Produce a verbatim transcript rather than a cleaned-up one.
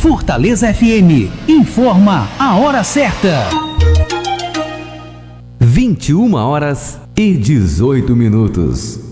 Fortaleza F M informa a hora certa. vinte e uma horas e dezoito minutos.